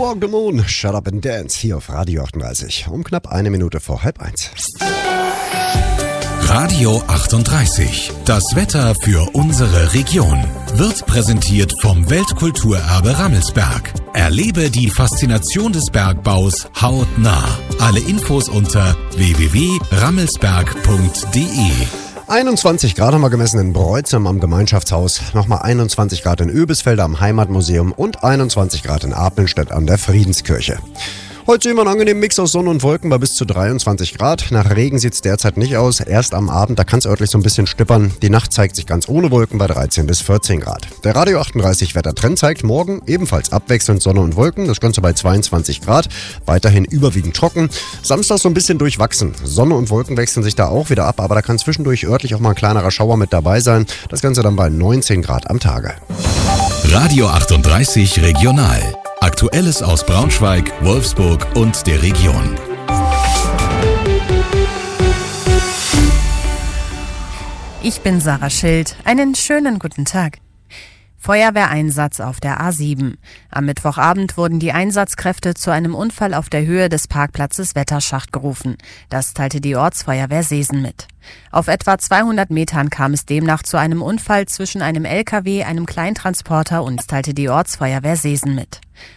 Walk the Moon, Shut Up and Dance hier auf Radio 38. Um knapp 1 Minute vor 12:30. Radio 38. Das Wetter für unsere Region wird präsentiert vom Weltkulturerbe Rammelsberg. Erlebe die Faszination des Bergbaus hautnah. Alle Infos unter www.rammelsberg.de. 21 Grad haben wir gemessen in Breutzem am Gemeinschaftshaus, nochmal 21 Grad in Oebisfelde am Heimatmuseum und 21 Grad in Apelstedt an der Friedenskirche. Heute sehen wir einen angenehmen Mix aus Sonne und Wolken bei bis zu 23 Grad. Nach Regen sieht es derzeit nicht aus. Erst am Abend, da kann es örtlich so ein bisschen stippern. Die Nacht zeigt sich ganz ohne Wolken bei 13 bis 14 Grad. Der Radio 38 Wettertrend zeigt morgen ebenfalls abwechselnd Sonne und Wolken. Das Ganze bei 22 Grad. Weiterhin überwiegend trocken. Samstag so ein bisschen durchwachsen. Sonne und Wolken wechseln sich da auch wieder ab, aber da kann zwischendurch örtlich auch mal ein kleinerer Schauer mit dabei sein. Das Ganze dann bei 19 Grad am Tage. Radio 38 Regional. Aktuelles aus Braunschweig, Wolfsburg und der Region. Ich bin Sarah Schild. Einen schönen guten Tag. Feuerwehreinsatz auf der A7. Am Mittwochabend wurden die Einsatzkräfte zu einem Unfall auf der Höhe des Parkplatzes Wetterschacht gerufen. Das teilte die Ortsfeuerwehr Seesen mit. Auf etwa 200 Metern kam es demnach zu einem Unfall zwischen einem LKW, einem Kleintransporter und teilte die Ortsfeuerwehr Seesen mit.